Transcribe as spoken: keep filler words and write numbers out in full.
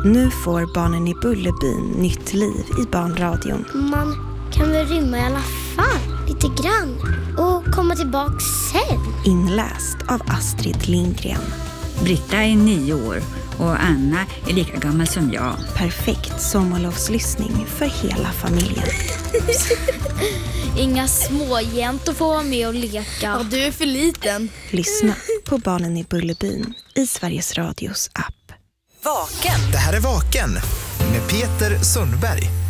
Nu får Barnen i Bullerbyn nytt liv i barnradion. Man kan väl rymma i alla fall, lite grann. Och komma tillbaka sen. Inläst av Astrid Lindgren. Britta är nio år och Anna är lika gammal som jag. Perfekt sommarlovslyssning för hela familjen. Inga småjäntor får vara med och leka. Ja, du är för liten. Lyssna på Barnen i Bullerbyn i Sveriges Radios app. Vaken. Det här är Vaken med Peter Sundberg.